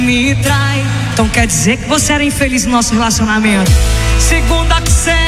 me trai. Então quer dizer que você era infeliz no nosso relacionamento. Segunda que você